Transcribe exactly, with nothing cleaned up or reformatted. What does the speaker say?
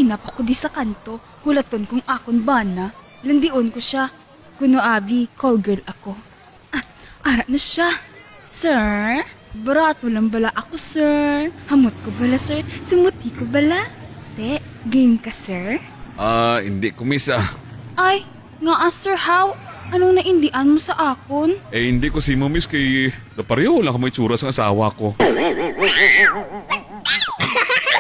inap ako di sa kanto. Hulaton kung akon bana. Landion ko siya. Kuno abi, call girl ako. Ah, ara na siya. Sir? Barat mo lang bala ako, sir. Hamot ko bala, sir. Simuti ko bala. Te, game ka, sir? Ah, hindi ko miss ah. Ay, nga ah, sir, how? Anong naindian mo sa akon? Eh hindi ko si mo miss kay napareho lang ka mo itsura sa asawa ko.